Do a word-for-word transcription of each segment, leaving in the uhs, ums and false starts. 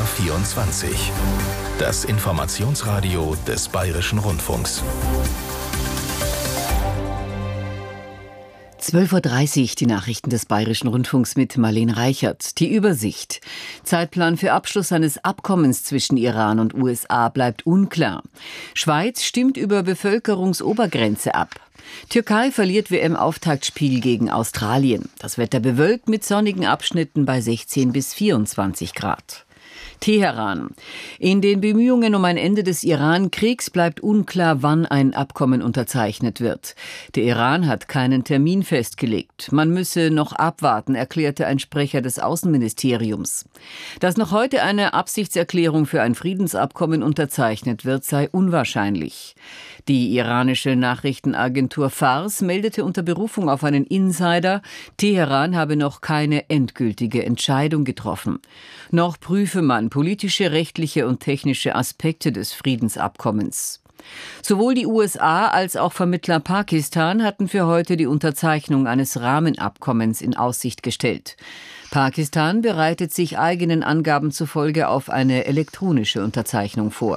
vierundzwanzig. Das Informationsradio des Bayerischen Rundfunks. zwölf Uhr dreißig, die Nachrichten des Bayerischen Rundfunks mit Marlene Reichert. Die Übersicht. Zeitplan für Abschluss eines Abkommens zwischen Iran und U S A bleibt unklar. Schweiz stimmt über Bevölkerungsobergrenze ab. Türkei verliert W M-Auftaktspiel gegen Australien. Das Wetter bewölkt mit sonnigen Abschnitten bei sechzehn bis vierundzwanzig Grad. Teheran. In den Bemühungen um ein Ende des Iran-Kriegs bleibt unklar, wann ein Abkommen unterzeichnet wird. Der Iran hat keinen Termin festgelegt. Man müsse noch abwarten, erklärte ein Sprecher des Außenministeriums. Dass noch heute eine Absichtserklärung für ein Friedensabkommen unterzeichnet wird, sei unwahrscheinlich. Die iranische Nachrichtenagentur Fars meldete unter Berufung auf einen Insider, Teheran habe noch keine endgültige Entscheidung getroffen. Noch prüfe man politische, rechtliche und technische Aspekte des Friedensabkommens. Sowohl die U S A als auch Vermittler Pakistan hatten für heute die Unterzeichnung eines Rahmenabkommens in Aussicht gestellt. Pakistan bereitet sich eigenen Angaben zufolge auf eine elektronische Unterzeichnung vor.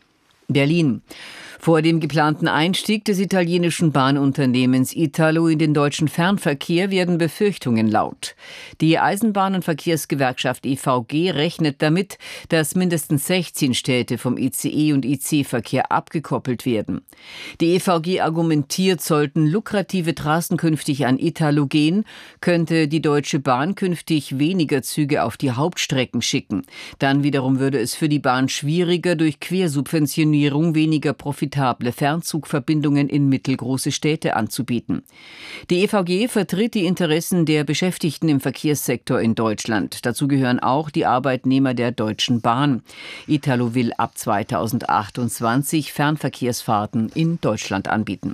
Berlin. Vor dem geplanten Einstieg des italienischen Bahnunternehmens Italo in den deutschen Fernverkehr werden Befürchtungen laut. Die Eisenbahn- und Verkehrsgewerkschaft E V G rechnet damit, dass mindestens sechzehn Städte vom I C E- und I C-Verkehr abgekoppelt werden. Die E V G argumentiert, sollten lukrative Trassen künftig an Italo gehen, könnte die Deutsche Bahn künftig weniger Züge auf die Hauptstrecken schicken. Dann wiederum würde es für die Bahn schwieriger, durch Quersubventionierung weniger profitable Fernzugverbindungen in mittelgroße Städte anzubieten. Die E V G vertritt die Interessen der Beschäftigten im Verkehrssektor in Deutschland. Dazu gehören auch die Arbeitnehmer der Deutschen Bahn. Italo will ab zweitausendachtundzwanzig Fernverkehrsfahrten in Deutschland anbieten.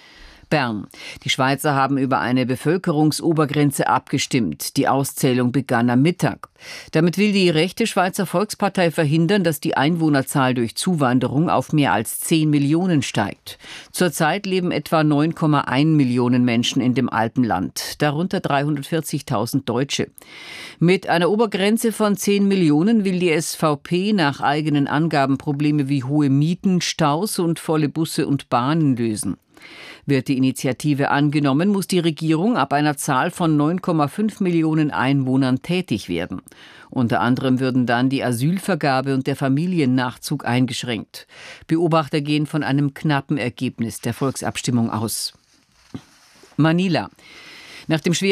Bern. Die Schweizer haben über eine Bevölkerungsobergrenze abgestimmt. Die Auszählung begann am Mittag. Damit will die rechte Schweizer Volkspartei verhindern, dass die Einwohnerzahl durch Zuwanderung auf mehr als zehn Millionen steigt. Zurzeit leben etwa neun Komma eins Millionen Menschen in dem Alpenland, darunter dreihundertvierzigtausend Deutsche. Mit einer Obergrenze von zehn Millionen will die S V P nach eigenen Angaben Probleme wie hohe Mieten, Staus und volle Busse und Bahnen lösen. Wird die Initiative angenommen, muss die Regierung ab einer Zahl von neun Komma fünf Millionen Einwohnern tätig werden. Unter anderem würden dann die Asylvergabe und der Familiennachzug eingeschränkt. Beobachter gehen von einem knappen Ergebnis der Volksabstimmung aus. Manila. Nach dem schweren